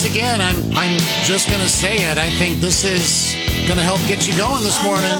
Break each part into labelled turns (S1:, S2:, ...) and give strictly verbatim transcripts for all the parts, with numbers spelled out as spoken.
S1: again, I'm I'm just going to say it. I think this is going to help get you going this morning.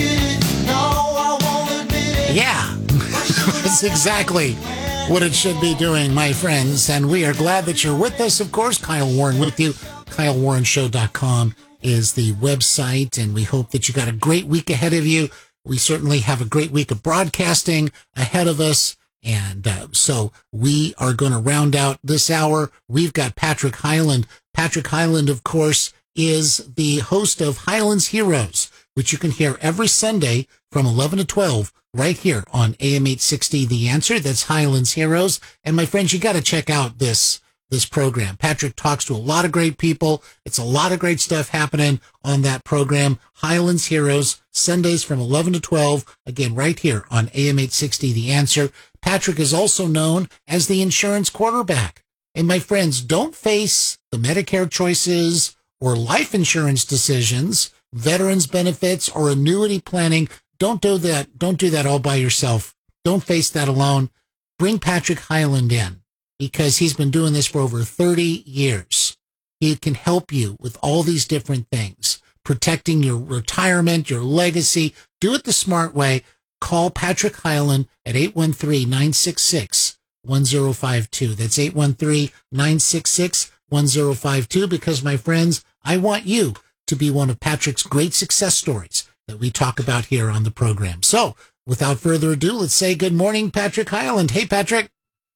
S1: Yeah, that's exactly what it should be doing, my friends. And we are glad that you're with us. Of course, Kyle Warren with you. Kyle Warren Show dot com is the website, and we hope that you got a great week ahead of you. We certainly have a great week of broadcasting ahead of us. And uh, so we are going to round out this hour. We've got Patrick Hyland. Patrick Hyland, of course, is the host of Highlands Heroes, which you can hear every Sunday from eleven to twelve right here on A M eight sixty The Answer. That's Highlands Heroes. And my friends, you got to check out this this program. Patrick talks to a lot of great people. It's a lot of great stuff happening on that program. Highlands Heroes, Sundays from eleven to twelve, again, right here on A M eight sixty The Answer. Patrick is also known as the insurance quarterback. And my friends, don't face the Medicare choices or life insurance decisions, veterans benefits, or annuity planning. Don't do that. Don't do that all by yourself. Don't face that alone. Bring Patrick Hyland in, because he's been doing this for over thirty years. He can help you with all these different things, protecting your retirement, your legacy. Do it the smart way. Call Patrick Hyland at eight one three, nine six six, one zero five two. That's eight one three, nine six six, one zero five two, because, my friends, I want you to be one of Patrick's great success stories that we talk about here on the program. So, without further ado, let's say good morning, Patrick Hyland. Hey, Patrick.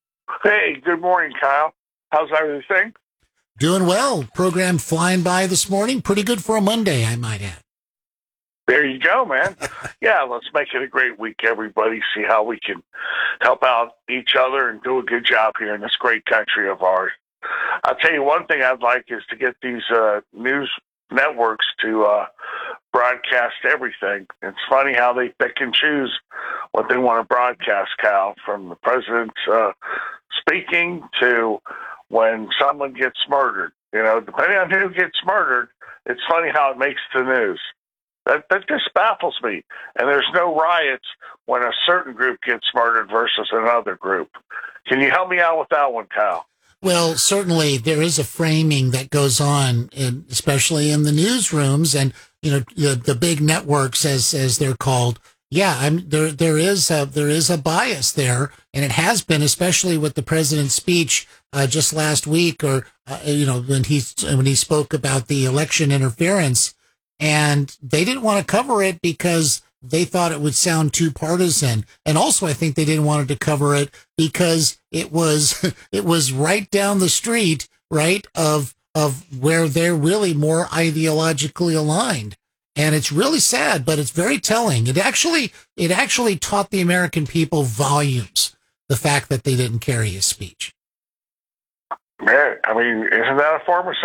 S2: Hey, good morning, Kyle. How's everything?
S1: Doing well. Program flying by this morning. Pretty good for a Monday, I might add.
S2: There you go, man. Yeah, let's make it a great week, everybody. See how we can help out each other and do a good job here in this great country of ours. I'll tell you one thing I'd like is to get these uh, news networks to uh, broadcast everything. It's funny how they pick and choose what they want to broadcast, Kyle, from the president uh, speaking to when someone gets murdered. You know, depending on who gets murdered, it's funny how it makes the news. That, that just baffles me. And there's no riots when a certain group gets murdered versus another group. Can you help me out with that one, Kyle?
S1: Well, certainly there is a framing that goes on, in, especially in the newsrooms and, you know, the, the big networks, as as they're called. Yeah, I'm, there there is a, there is a bias there, and it has been, especially with the president's speech uh, just last week, or uh, you know, when he when he spoke about the election interference, and they didn't want to cover it because they thought it would sound too partisan. And also, I think they didn't want to cover it because it was it was right down the street, right, of of where they're really more ideologically aligned. And it's really sad, but it's very telling. It actually it actually taught the American people volumes, the fact that they didn't carry his speech.
S2: Yeah, I mean, isn't that a form of